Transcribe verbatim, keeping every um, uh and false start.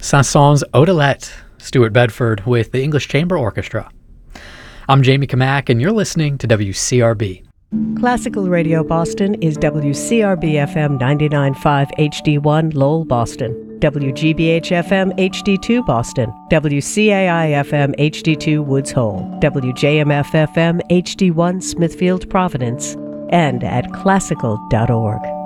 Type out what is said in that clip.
Saint-Saëns Odelette, Stuart Bedford with the English Chamber Orchestra. I'm Jamie Kamak, and you're listening to W C R B. Classical Radio Boston is W C R B F M ninety-nine point five H D one Lowell, Boston, W G B H F M H D two Boston, W C A I F M H D two Woods Hole, W J M F F M H D one Smithfield, Providence, and at classical dot org.